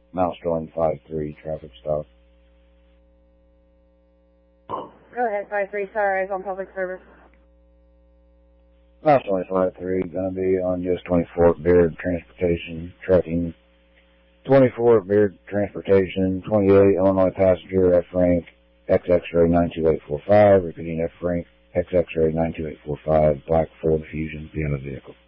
Milestone 53, traffic stop. Go ahead, 53. Sorry, I was on public service. Milestone 53, gonna be on US 24 Beard Transportation, trucking. 24 Beard Transportation, 28 Illinois passenger, F rank, XX-ray 92845, repeating F rank, XX-ray 92845, black Ford Fusion, Vienna vehicle.